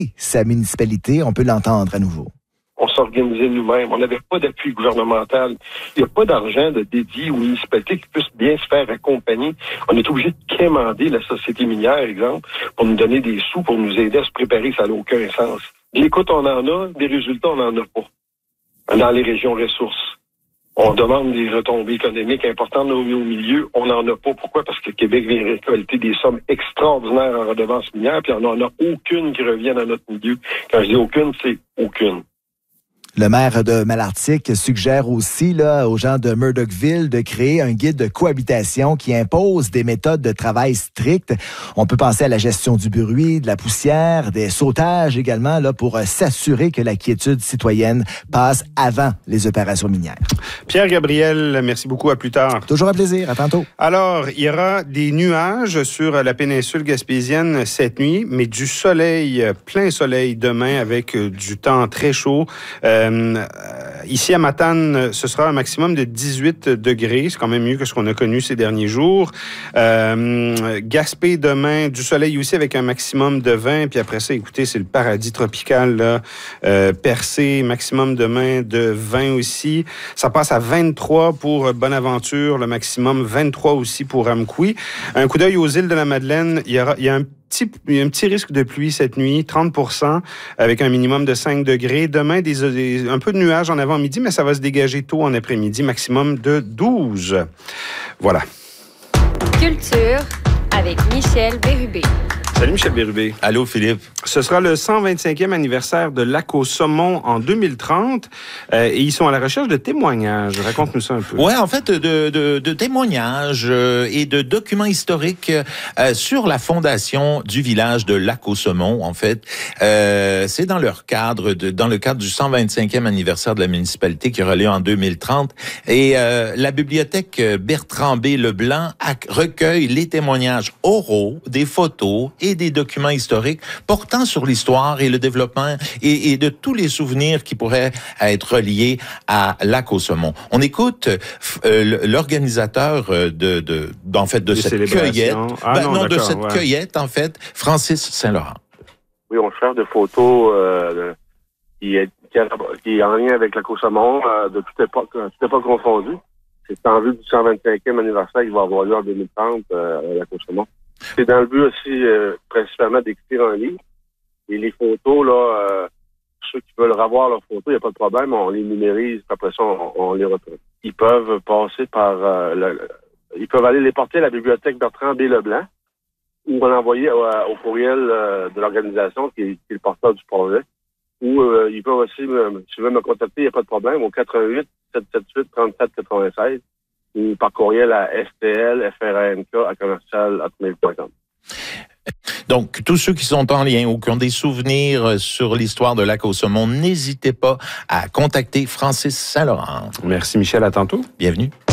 sa municipalité. On peut l'entendre à nouveau. On s'organisait nous-mêmes. On n'avait pas d'appui gouvernemental. Il n'y a pas d'argent de dédié aux municipalités qui puissent bien se faire accompagner. On est obligé de quémander la société minière, exemple, pour nous donner des sous, pour nous aider à se préparer. Ça n'a aucun sens. De l'écoute, on en a. Des résultats, on n'en a pas. Dans les régions ressources. On demande des retombées économiques importantes au milieu. On n'en a pas. Pourquoi? Parce que Québec vient récolter des sommes extraordinaires en redevances minières, puis on n'en a aucune qui revient dans notre milieu. Quand je dis aucune, c'est aucune. Le maire de Malartic suggère aussi aux gens de Murdochville de créer un guide de cohabitation qui impose des méthodes de travail strictes. On peut penser à la gestion du bruit, de la poussière, des sautages également pour s'assurer que la quiétude citoyenne passe avant les opérations minières. Pierre Gabriel, merci beaucoup. À plus tard. Toujours un plaisir. À tantôt. Alors, il y aura des nuages sur la péninsule gaspésienne cette nuit, mais du soleil, plein soleil demain avec du temps très chaud. Ici à Matane, ce sera un maximum de 18 degrés. C'est quand même mieux que ce qu'on a connu ces derniers jours. Gaspé demain, du soleil aussi avec un maximum de 20. Puis après ça, écoutez, c'est le paradis tropical, là. Percé, maximum demain de 20 aussi. Ça passe à 23 pour Bonaventure, le maximum 23 aussi pour Amqui. Un coup d'œil aux îles de la Madeleine, il y a un petit risque de pluie cette nuit, 30%, avec un minimum de 5 degrés. Demain, un peu de nuages en avant-midi, mais ça va se dégager tôt en après-midi, maximum de 12. Voilà. Culture avec Michel Bérubé. Salut Michel Bérubé. Allô Philippe. Ce sera le 125e anniversaire de Lac au Saumon en 2030 et ils sont à la recherche de témoignages. Raconte-nous ça un peu. Ouais, en fait, de témoignages et de documents historiques sur la fondation du village de Lac au Saumon. En fait, c'est dans le cadre du 125e anniversaire de la municipalité qui aura lieu en 2030 et la bibliothèque Bertrand B. Leblanc recueille les témoignages oraux, des photos et des documents historiques portant sur l'histoire et le développement et de tous les souvenirs qui pourraient être reliés à Lac au Saumon. On écoute l'organisateur de cette cueillette. Cueillette, en fait, Francis Saint-Laurent. Oui, on cherche des photos qui est en lien avec Lac au Saumon de toute époque confondue. C'est en vue du 125e anniversaire qui va avoir lieu en 2030 à Lac au Saumon. C'est dans le but aussi, principalement, d'écrire un livre. Et les photos, là, ceux qui veulent revoir leurs photos, il n'y a pas de problème, on les numérise, puis après ça, on les retrouve. Ils peuvent passer par... ils peuvent aller les porter à la bibliothèque Bertrand B. Leblanc ou l'envoyer au courriel de l'organisation qui est le porteur du projet. Ou ils peuvent aussi, si veulent me contacter, il n'y a pas de problème, au 88 778 37 96 ou par courriel à stlfrank@commercial@mail.com. Donc, tous ceux qui sont en lien ou qui ont des souvenirs sur l'histoire de Lac au Saumon, n'hésitez pas à contacter Francis Saint-Laurent. Merci Michel, à tantôt. Bienvenue.